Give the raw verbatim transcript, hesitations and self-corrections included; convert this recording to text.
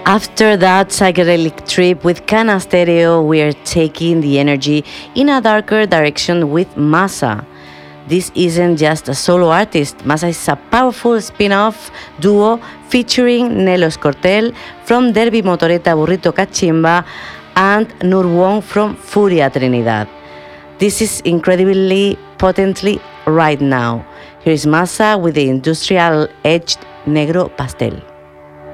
After that psychedelic trip with Cana Stereo, we are taking the energy in a darker direction with Masa. This isn't just a solo artist. Masa is a powerful spin-off duo featuring Nelo Escortel from Derby Motoreta Burrito Cachimba and Nur Wong from Furia Trinidad. This is incredibly potently right now. Here is Masa with the industrial edged Negro Pastel.